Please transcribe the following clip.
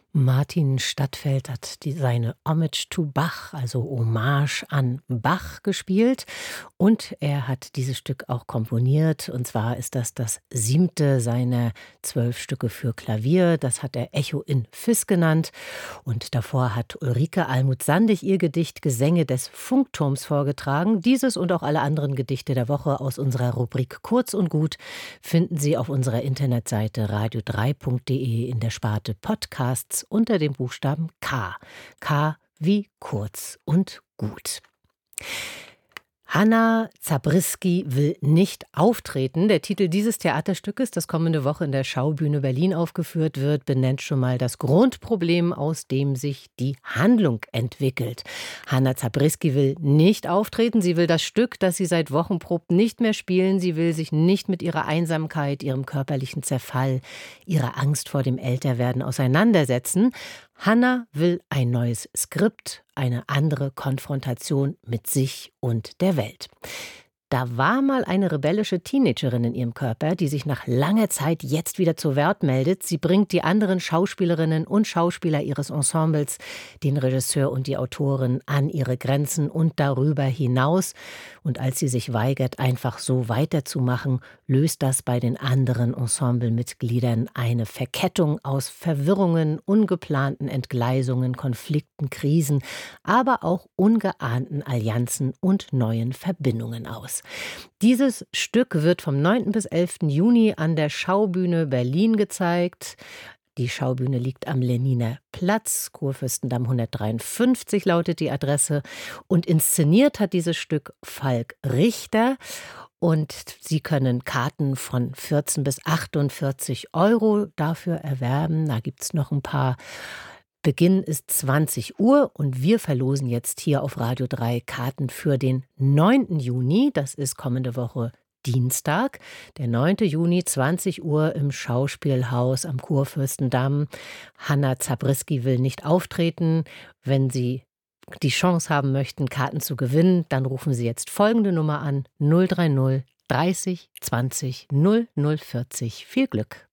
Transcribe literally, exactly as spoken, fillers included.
Martin Stadtfeld hat die, seine Homage to Bach, also Hommage an Bach, gespielt. Und er hat dieses Stück auch komponiert. Und zwar ist das das siebte seiner zwölf Stücke für Klavier. Das hat er Echo in Fis genannt. Und davor hat Ulrike Almuth-Sandig ihr Gedicht Gesänge des Funkturms vorgetragen. Dieses und auch alle anderen Gedichte der Woche aus unserer Rubrik Kurz und Gut finden Sie auf unserer Internetseite radio drei punkt de in der Sparte Podcasts unter dem Buchstaben K. K wie kurz und gut. Hanna Zabriskie will nicht auftreten. Der Titel dieses Theaterstückes, das kommende Woche in der Schaubühne Berlin aufgeführt wird, benennt schon mal das Grundproblem, aus dem sich die Handlung entwickelt. Hanna Zabriskie will nicht auftreten. Sie will das Stück, das sie seit Wochen probt, nicht mehr spielen. Sie will sich nicht mit ihrer Einsamkeit, ihrem körperlichen Zerfall, ihrer Angst vor dem Älterwerden auseinandersetzen. Hanna will ein neues Skript, eine andere Konfrontation mit sich und der Welt. Da war mal eine rebellische Teenagerin in ihrem Körper, die sich nach langer Zeit jetzt wieder zu Wort meldet. Sie bringt die anderen Schauspielerinnen und Schauspieler ihres Ensembles, den Regisseur und die Autorin, an ihre Grenzen und darüber hinaus. Und als sie sich weigert, einfach so weiterzumachen, löst das bei den anderen Ensemblemitgliedern eine Verkettung aus Verwirrungen, ungeplanten Entgleisungen, Konflikten, Krisen, aber auch ungeahnten Allianzen und neuen Verbindungen aus. Dieses Stück wird vom neunten bis elften Juni an der Schaubühne Berlin gezeigt. Die Schaubühne liegt am Lehniner Platz, Kurfürstendamm hundertdreiundfünfzig lautet die Adresse. Und inszeniert hat dieses Stück Falk Richter. Und Sie können Karten von vierzehn bis achtundvierzig Euro dafür erwerben. Da gibt es noch ein paar. Beginn ist zwanzig Uhr und wir verlosen jetzt hier auf Radio drei Karten für den neunten Juni. Das ist kommende Woche Dienstag, der neunte Juni, zwanzig Uhr im Schauspielhaus am Kurfürstendamm. Hanna Zabriskie will nicht auftreten. Wenn Sie die Chance haben möchten, Karten zu gewinnen, dann rufen Sie jetzt folgende Nummer an: null drei null dreißig zwanzig null null vierzig. Viel Glück!